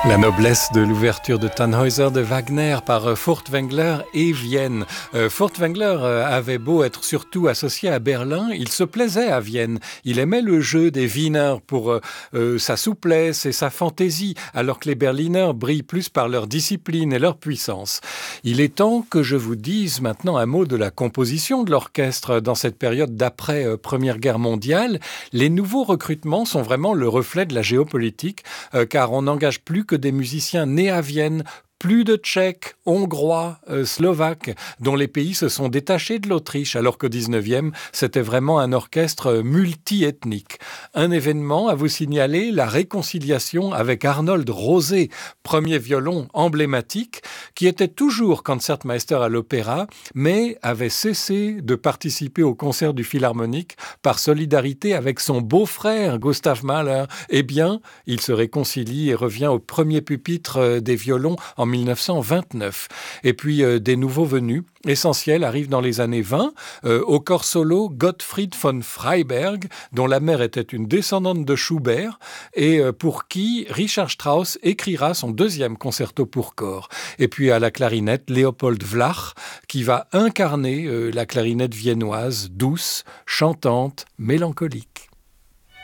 La noblesse de l'ouverture de Tannhäuser de Wagner par Furtwängler et Vienne. Furtwängler avait beau être surtout associé à Berlin, il se plaisait à Vienne. Il aimait le jeu des Wiener pour sa souplesse et sa fantaisie, alors que les Berliner brillent plus par leur discipline et leur puissance. Il est temps que je vous dise maintenant un mot de la composition de l'orchestre dans cette période d'après Première Guerre mondiale. Les nouveaux recrutements sont vraiment le reflet de la géopolitique, car on n'engage plus que des musiciens nés à Vienne, plus de Tchèques, Hongrois, Slovaques, dont les pays se sont détachés de l'Autriche, alors qu'au 19e, c'était vraiment un orchestre multi-ethnique. Un événement à vous signaler, la réconciliation avec Arnold Rosé, premier violon emblématique, qui était toujours concertmeister à l'opéra, mais avait cessé de participer au concert du Philharmonique par solidarité avec son beau-frère Gustav Mahler. Eh bien, il se réconcilie et revient au premier pupitre des violons en 1929. Et puis des nouveaux venus essentiels arrivent dans les années 20. Au corps solo, Gottfried von Freiberg, dont la mère était une descendante de Schubert, et pour qui Richard Strauss écrira son deuxième concerto pour corps. Et puis à la clarinette, Leopold Vlach, qui va incarner la clarinette viennoise, douce, chantante, mélancolique.